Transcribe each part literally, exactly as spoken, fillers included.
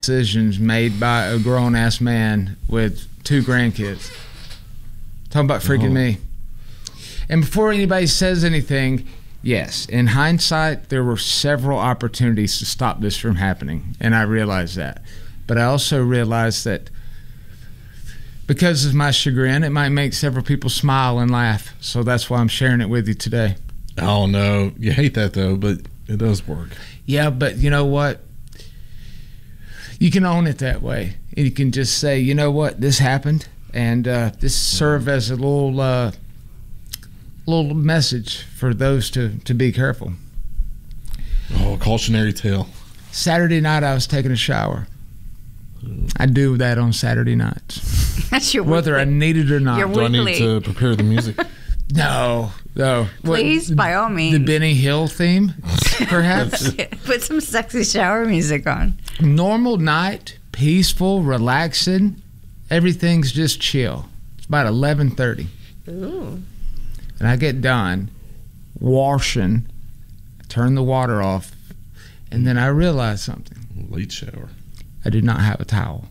decisions made by a grown-ass man with two grandkids. Talking about freaking oh. me. And before anybody says anything, yes, in hindsight, there were several opportunities to stop this from happening, and I realized that. But I also realized that because of my chagrin, it might make several people smile and laugh. So that's why I'm sharing it with you today. Oh, no. You hate that, though, but it does work. Yeah, but you know what? You can own it that way. And you can just say, you know what? This happened, and uh, this served as a little uh, little message for those to, to be careful. Oh, cautionary tale. Saturday night, I was taking a shower. I do that on Saturday nights. That's your whether weekly. I need it or not. Your Do I need weekly. to prepare the music? No, no. Please, What, by all means. The Benny Hill theme, perhaps? Put some sexy shower music on. Normal night, peaceful, relaxing. Everything's just chill. It's about eleven thirty. Ooh. And I get done washing, turn the water off, and then I realize something. Late shower. I did not have a towel.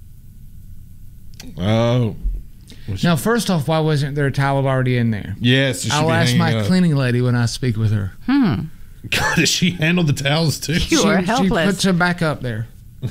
Oh. Now, first off, why wasn't there a towel already in there? Yes. I'll ask my up. cleaning lady when I speak with her. Hmm. God, does she handle the towels too? You she, are she helpless. puts them back up there.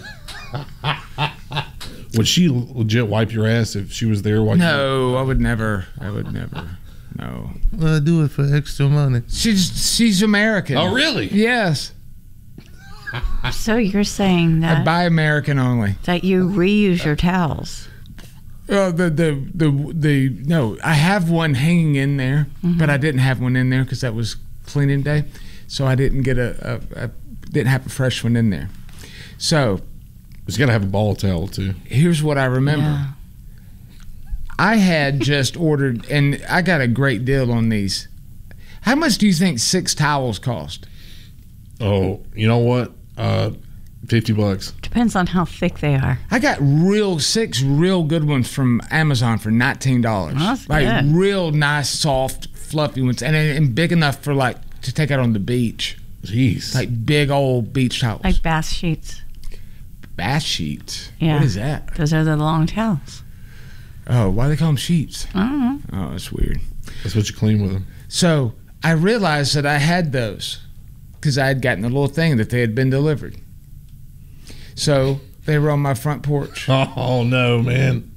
Would she legit wipe your ass if she was there? While No, I would never. I would never. No. Well, I do it for extra money. She's she's American. Oh, really? Yes. So you're saying I that buy American only. that you reuse your towels? Uh, the, the the the no, I have one hanging in there, Mm-hmm. but I didn't have one in there because that was cleaning day, so I didn't get a, a, a didn't have a fresh one in there. So It's got to have a ball towel too. here's what I remember. Yeah. I had just ordered, and I got a great deal on these. How much do you think six towels cost? Oh, you know what? Uh, fifty bucks. Depends on how thick they are. I got real six real good ones from Amazon for nineteen dollars. That's like good. real nice, soft, fluffy ones, and, and big enough for like to take out on the beach. Jeez. Like big old beach towels. Like bath sheets. bath sheets. Yeah. What is that? Those are the long towels. Oh, why do they call them sheets? I don't know. Oh, that's weird. That's what you clean with them. So I realized that I had those because I had gotten a little thing that they had been delivered. So they were on my front porch. Oh, no, man.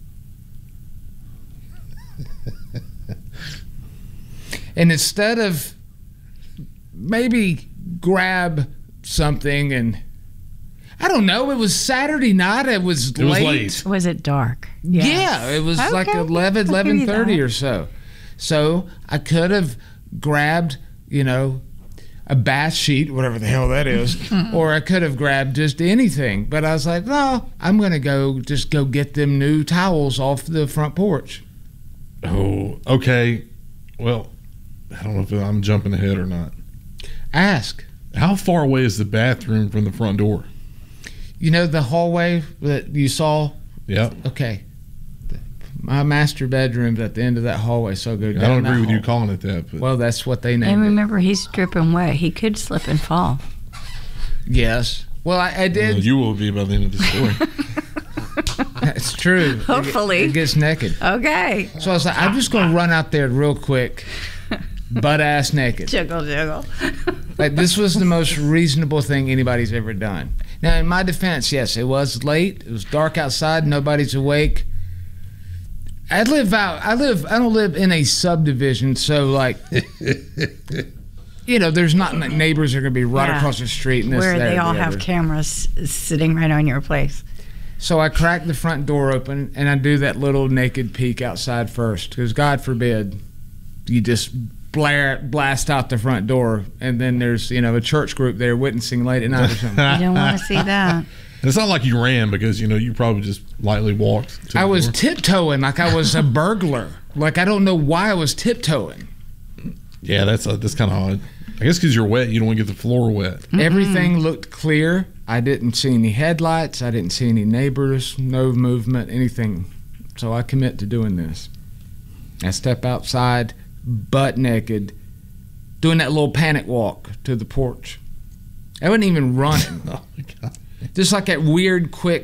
And instead of maybe grab something and I don't know, it was Saturday night. It was It was late. late. Was it dark? Yes. Yeah, it was Okay, like I'll eleven, give you eleven thirty that. or so. So I could have grabbed, you know, a bath sheet, whatever the hell that is, or I could have grabbed just anything. But I was like, no, I'm going to go just go get them new towels off the front porch. Oh, okay. Well, I don't know if I'm jumping ahead or not. Ask. How far away is the bathroom from the front door? You know the hallway that you saw? Yep. Okay. My master bedroom's at the end of that hallway, so I go down I don't that agree with you hall- calling it that, but Well, that's what they named And it. remember, he's dripping wet. He could slip and fall. Yes. Well, I, I uh, did. you will be by the end of the story. That's true. Hopefully. It, it gets naked. Okay. So I was like, I'm just going to run out there real quick, butt ass naked. Jiggle, jiggle. Like, this was the most reasonable thing anybody's ever done. Now, in my defense, yes, it was late. It was dark outside. Nobody's awake. I live out. I live. I don't live in a subdivision, so like, you know, there's not like neighbors are going to be right Yeah. across the street and this, Where that, they or all the have other. cameras sitting right on your place. So I crack the front door open and I do that little naked peek outside first, because God forbid you just blare blast out the front door and then there's, you know, a church group there witnessing late at night or something. You don't want to see that. It's not like you ran because, you know, you probably just lightly walked. To I the was door. tiptoeing like I was a burglar. Like, I don't know why I was tiptoeing. Yeah, that's uh, that's kind of odd. I guess because you're wet, you don't want to get the floor wet. Mm-mm. Everything looked clear. I didn't see any headlights. I didn't see any neighbors, no movement, anything. So I commit to doing this. I step outside, butt naked, doing that little panic walk to the porch. I wasn't even running. Oh, my God. Just like that weird, quick